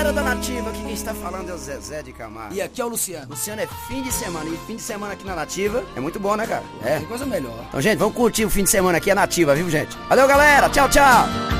galera da Nativa, aqui quem está falando é o Zezé de Camargo. E aqui é o Luciano. Luciano, é fim de semana, e fim de semana aqui na Nativa é muito bom, né, cara? Tem coisa melhor. Então, gente, vamos curtir o fim de semana aqui, a Nativa, viu, gente? Valeu, galera, tchau, tchau.